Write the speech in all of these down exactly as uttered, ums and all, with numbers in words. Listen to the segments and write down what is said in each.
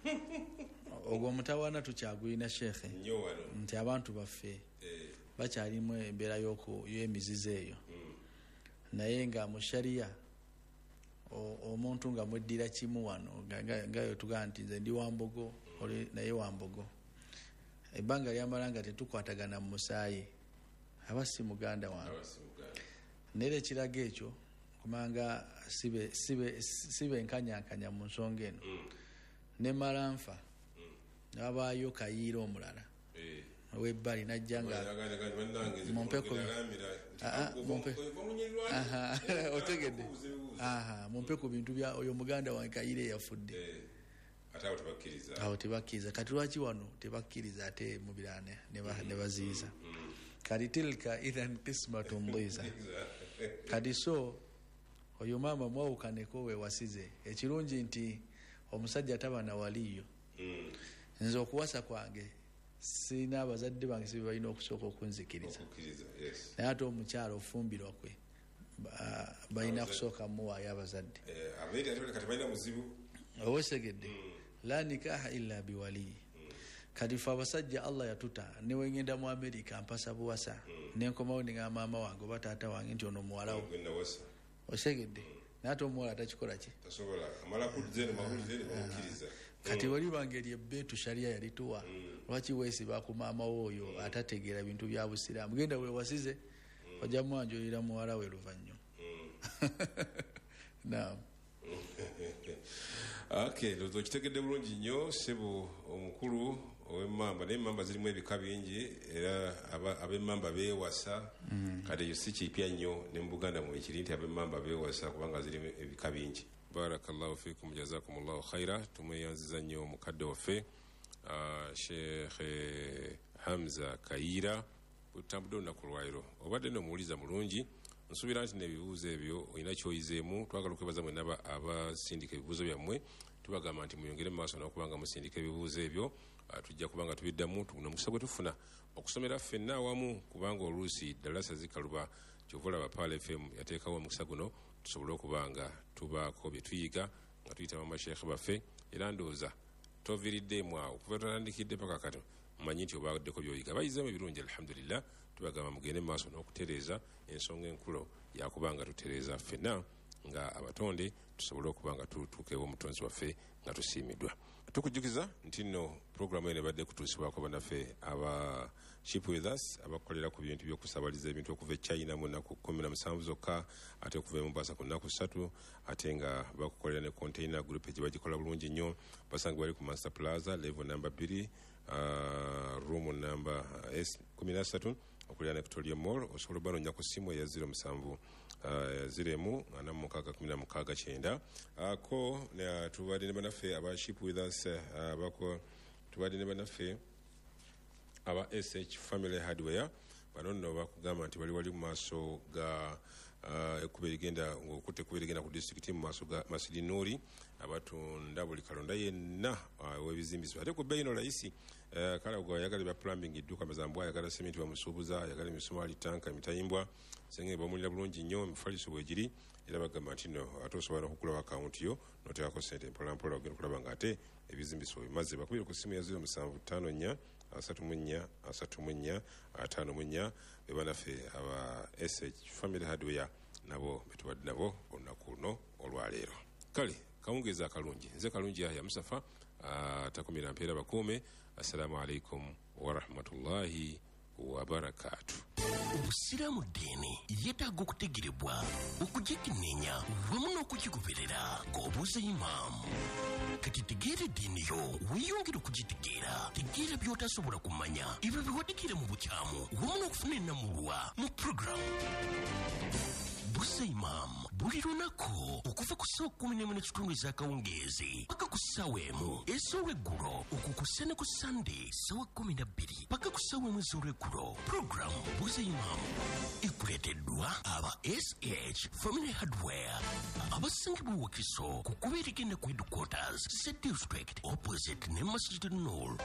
ogwo mutawana tukyagulina shekhe nti abantu baffe bakyalimu embeera y'emizizo eyo naye nga mu sharia omuntu nga mweddira kimu wano ngayo tugaa nti nze ndi Wambogo naye Wambogo ebbanga lyamala nga tetukwatagana mu musaayi aba si muganda wange nere ekiraga ekyo kumanga sibe sibe sibe nkanyankanya mu nsonga eno ne malanfa nabaayo kayiira omulala webbali najjanga mumpeko aha otegedde aha mumpeko bintu bya oyo muganda wange kayiira yafudde atawo tebakkiriza awo tebakkiriza kati lwaki wano tebakkiriza ate mu birane ne baziiza kati tilka idhan qismatun dhiza kati so oyo mama mwawukaneko we wasize ekirungi nti omusajja taba na waliyo nze okuwasa kwange sina abazadde bange sibe balina okusooka okunzikiriza naye ate omukyalo ofumbirwa kwe balina kusooka muwaayo abazadde owesegedde la nikaha illa biwali kati fe abasajja Allah yatuta newe ngenda mu America mpasa buwasa nenkomawo nga maama wange oba taata wange nti ono muwalawo osegedde nato muwala takikola ki tasobola amala kudze ne mahulire ne bamukiriza kati wali bange lye betu sharia yalituwa lwaki wesi bakumaama woyo atategeera bintu bya busiramu genda we wasize ojja mwanjulira muwala we luvanyo naam okay lozo kitegedde bulungi nnyo sebo omukulu ow'emmamba naye emmamba zirimu ebika bingi era ab'emmamba beewasa kati yo si kipya nnyo ne mu Buganda mwe kiri nti ab'emmamba beewasa kubanga zirimu ebika bingi barakallahu fikum jazakumullahu khaira tumweyanziza nnyo omukadde waffe Sheikh Hamza Kayiira butambudde olunaku lwaliro obadde n'omuwuliza mulungi nsuubira nti n'ebibuuzo ebyo olina kyoyizeemu twagala okwebaza mwenna abasindika ebibuuzo byammwe tubagamba nti muyongere mu maaso n'okubanga musindika ebibuuzo ebyo tujja kubanga tubiddamu n'omukisa gwe tufuna okusomera ffenna awamu kubanga oluusi dalasa zikaluba kyova olaba Paala F M yateekawo omukisa guno tusobole okubanga tubaako bye tuyiga nga tuyita bamashekhe baffe era ndowooza toviiriddemu awo kuva tutandikidde paka kati mmanyi nti obaddeko byoyiga bayizeemu ebirungi alhamdulillah tubagamba mugende mu maaso n'okutereeza ensonga enkulu yakubanga tutereeza ffenna nga abatonde tusobole okubanga tutuukewo omutonzi waffe nga tusiimiddwa tukujjukiza nti nno programu eno ebadde kutuusibwako bannaffe aba Ship With Us abakolera ku bintu by'okusabaliza ebintu okuva e China mu nnaku kumi na musanvu zokka ate okuva e Mombasa ku nnaku ssatu ate nga bakukolera ne container group gye bagikola bulungi nnyo basanga bali ku Master Plaza level namba bbiri uh, room namba S kumi na ssatu okulira ne Victoria Mall osobola banonya ku simu ya zero musanvu uh, ziremu ana mukaaga kumi na mukaaga kyenda ako uh, tubadde ne bannaffe aba Ship With Us uh, bako tubadde ne bannaffe aba S H Family Hardware bano nno bakugamba nti bali wali mu maaso ga ekkuba erigenda ng'okutte ekkuba erigenda ku disitulikiti mu maaso ga Masiri Nuuri abatunda buli kalonda yenna w'ebizimbisibwa ate ku bbeeyi no layisi kale gwe ayagala ebya plumbing edduuka mazambu ayagala sementi bamusuubuza ayagala emisumaali tanka emitayimbwa senge bamulira bulungi nnyo emifaliso bwegiri era bagamba nti no ate osobola okugulawo akawunti yo n'oteekako ssente mpolampola ogenda okulaba ng'ate ebizimbisibwa bimaze bakubire ku simu ya zero musanvu ttaano nnya asatu mu nnya asatu mu nnya ataano mu nnya be banaffe aba S H Family Hardware nabo betubadde nabo olunaku luno olwaleero kale kawungeeza akalungi nze kalungi Yahya Musafa atakumira mpeera bakuume assalamu alaikum warahmatullahi wabarakatuh. Obusiraamu ddiini yeetaaga okutegerebwa okugikenneenya wamu n'okukikuberera ng'obuuza imaamu kati tegeera eddiini yo weeyongera okugitegeera tegeera by'otasobola kumanya ebyo biwadikira mu bukyamu wamu n'okufuna ennamulwa mu puroguramu Buuza Imam buli lunaku okuva ku ssaawa kumi n'emu n'ekitundu ez'akawungeezi paka ku ssaawa emu ez'olweggulo okukusa ne ku Sunday ssaawa kumi na bbiri paka ku ssaawa emu ez'olweggulo puroguramu Buuza Imam ekuleeteddwa aba S H Family Hardware abasangibwa Wakiso ku kuba erigenda ku headquarters Z District opposite ne Masjid Noor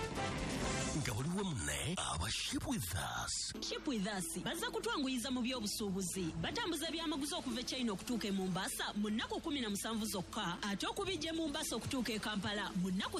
nga waliwo munne aba Ship With Us. Ship With Us baza kutwanguyiza mu by'obusuubuzi batambuza byamaguzi okuva e China okutuuka e Mombasa mu nnaku kumi na musanvu zokka ate okubijja e Mombasa okutuuka e Kampala mu nnaku